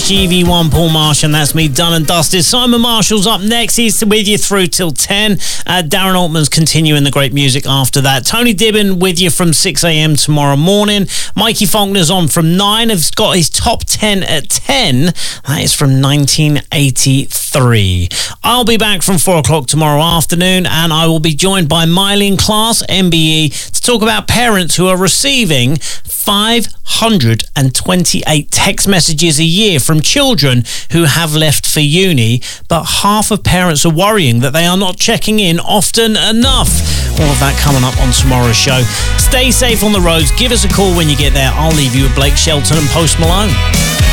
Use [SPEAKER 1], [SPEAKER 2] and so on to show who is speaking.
[SPEAKER 1] GV1 Paul Marsh, and that's me done and dusted. Simon Marshall's up next. He's with you through till 10. Darren Altman's continuing the great music after that. Tony Dibben with you from 6 a.m. tomorrow morning. Mikey Faulkner's on from 9. He's got his top 10 at 10. That is from 1983. I'll be back from 4 o'clock tomorrow afternoon, and I will be joined by Mylene Class, MBE, to talk about parents who are receiving 528 text messages a year from children who have left for uni, but half of parents are worrying that they are not checking in often enough. All of that coming up on tomorrow's show. Stay safe on the roads. Give us a call when you get there. I'll leave you with Blake Shelton and Post Malone.